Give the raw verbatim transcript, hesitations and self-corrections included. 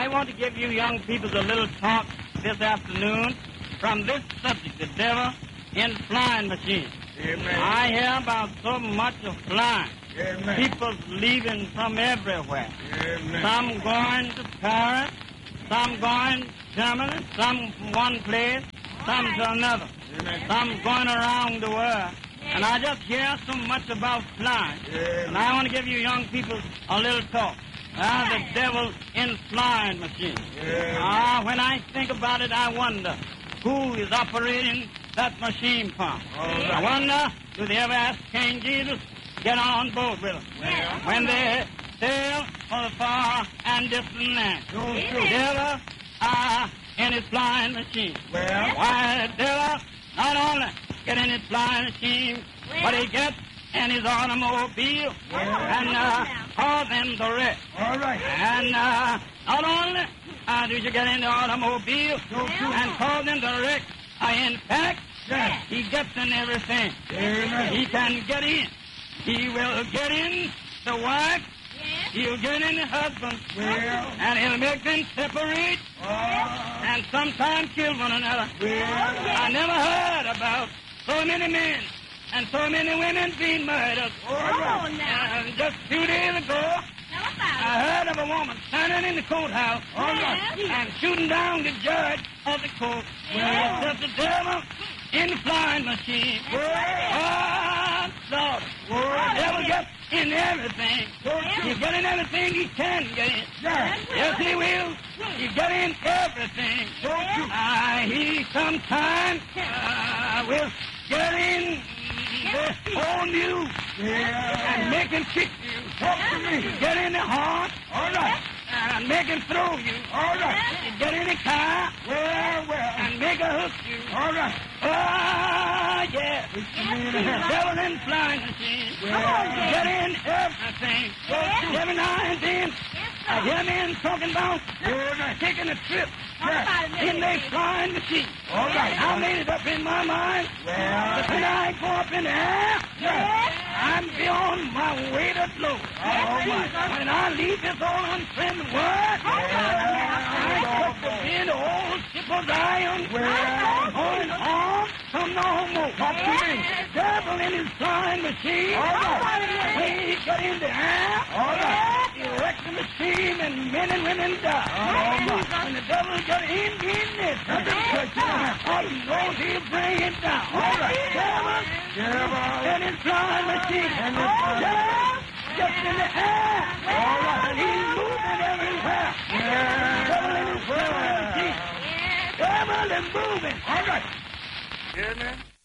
I want to give you young people a little talk this afternoon from this subject, the devil in flying machines. Amen. I hear about so much of flying. Amen. People leaving from everywhere. Amen. Some going to Paris, some going to Germany, some from one place, some to another. Amen. Some going around the world. And I just hear so much about flying. Amen. And I want to give you young people a little talk. Ah, the devil in flying machines. Amen. Ah, when I think about it, I wonder who is operating that machine pump. All right. I wonder, do they ever ask King Jesus get on board with them? Well, When they sail for the far and distant land. Don't The do. devil ah, in his flying machine. Well, Why, the devil not only get in his flying machine, but he gets in his automobile Yeah. and uh, cause them to wreck. all right. And uh, not only uh, do you get in the automobile Don't do. and cause them to wreck, uh, in fact, Yes. he gets in everything. Amen. He can get in. He will get in the wife. He'll get in the husband. Well, And he'll make them separate uh, and sometimes kill one another. well, I never heard about so many men and so many women being murdered. all right. And just a few days ago, I heard of a woman standing in the courthouse All right. and shooting down the judge of the court. Yeah. Just the devil in the flying machine. Oh, Lord. The devil gets in everything. He get in everything he can get in. Yes. Yes, he will. He get in everything. Uh, he sometimes uh, will get in the own you Yeah. and make him kick you. Talk to me. Get in the heart All right. and make him throw you. All right. Get in the car Well, well. and make her hook you. All right. Ah, yeah. Yeah. Devil in flying machine. Yeah. Get in everything. Every now and then, I hear men talking about Yeah. taking a trip Yes. in their flying machine. All right. I made it up in my mind Well. that when I go up in the air, Yes. I'm beyond my weighted load. All right. When I leave this old unfriendly world, I got to be the old ship's iron. Well. Going home, come no more. Talk to me. Devil in his flying machine. All right. When he got in the air, All right. he wrecked the machine and men and women died. All right. When the devil got in, in this, all he knows he'll bring it down. All right. Devil Devil. in his flying machine. And his flying Devil just in the air. All right. And he's moving everywhere. Yeah. Devil in his flying machine. Devil is moving. All right. Yeah, man.